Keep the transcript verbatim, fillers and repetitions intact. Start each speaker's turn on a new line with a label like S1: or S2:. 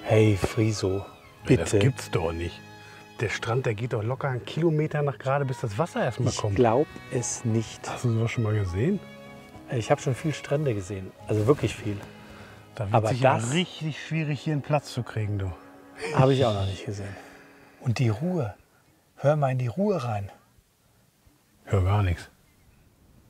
S1: Hey Friso, bitte.
S2: Ja, das gibt's doch nicht. Der Strand, der geht doch locker einen Kilometer nach gerade, bis das Wasser erstmal
S1: Ich
S2: kommt.
S1: glaube es nicht.
S2: Hast du sowas schon mal gesehen?
S1: Ich habe schon viel Strände gesehen, also wirklich viel.
S2: Da wird
S1: Aber
S2: sich ja
S1: das-
S2: richtig schwierig, hier einen Platz zu kriegen, du.
S1: Habe ich auch noch nicht gesehen. Und die Ruhe. Hör mal in die Ruhe rein.
S2: Hör gar nichts.